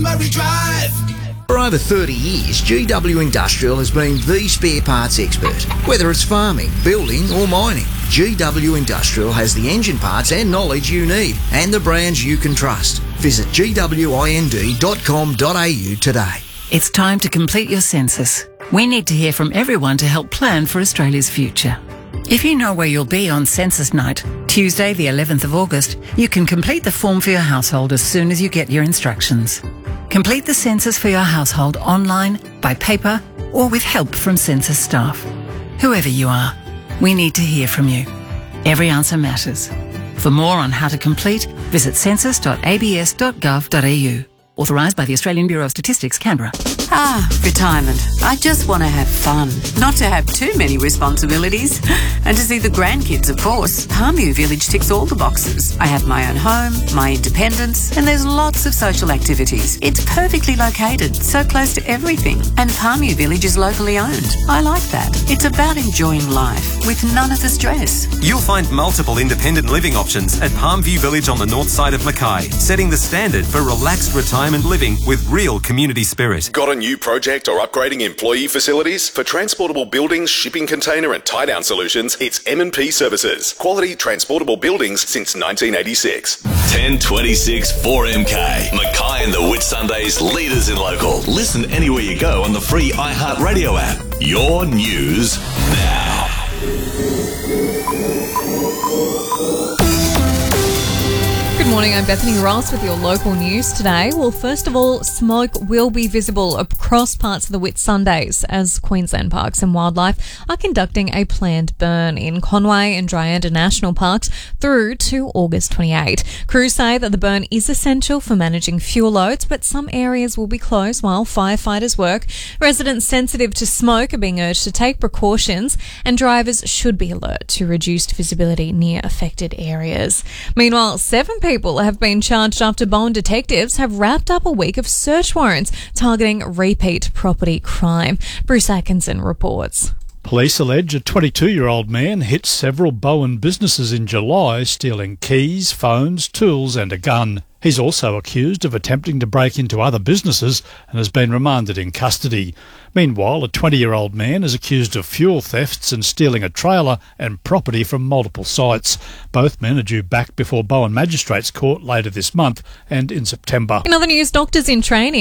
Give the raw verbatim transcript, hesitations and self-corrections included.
Murray Drive. For over thirty years, G W Industrial has been the spare parts expert. Whether it's farming, building or mining, G W Industrial has the engine parts and knowledge you need and the brands you can trust. Visit g w i n d dot com dot a u today. It's time to complete your census. We need to hear from everyone to help plan for Australia's future. If you know where you'll be on census night, Tuesday the eleventh of August, you can complete the form for your household as soon as you get your instructions. Complete the census for your household online, by paper, or with help from census staff. Whoever you are, we need to hear from you. Every answer matters. For more on how to complete, visit census dot a b s dot gov dot a u. Authorised by the Australian Bureau of Statistics, Canberra. Ah, retirement. I just want to have fun. Not to have too many responsibilities. And to see the grandkids, of course. Palmview Village ticks all the boxes. I have my own home, my independence, and there's lots of social activities. It's perfectly located, so close to everything. And Palmview Village is locally owned. I like that. It's about enjoying life with none of the stress. You'll find multiple independent living options at Palmview Village on the north side of Mackay, setting the standard for relaxed retirement living with real community spirit. Got a new project or upgrading employee facilities? For transportable buildings, shipping container and tie-down solutions, it's M and P Services. Quality transportable buildings since nineteen eighty-six. ten twenty-six four M K. Mackay and the Whitsundays, leaders in local. Listen anywhere you go on the free iHeartRadio app. Your news now. Good morning, I'm Bethany Ross with your local news today. Well, first of all, smoke will be visible across parts of the Whitsundays as Queensland Parks and Wildlife are conducting a planned burn in Conway and Dryanda National Parks through to August twenty-eighth. Crews say that the burn is essential for managing fuel loads, but some areas will be closed while firefighters work. Residents sensitive to smoke are being urged to take precautions, and drivers should be alert to reduced visibility near affected areas. Meanwhile, seven people People have been charged after Bowen detectives have wrapped up a week of search warrants targeting repeat property crime. Bruce Atkinson reports. Police allege a twenty-two-year-old man hit several Bowen businesses in July, stealing keys, phones, tools and a gun. He's also accused of attempting to break into other businesses and has been remanded in custody. Meanwhile, a twenty-year-old man is accused of fuel thefts and stealing a trailer and property from multiple sites. Both men are due back before Bowen Magistrates Court later this month and in September. In other news, doctors in training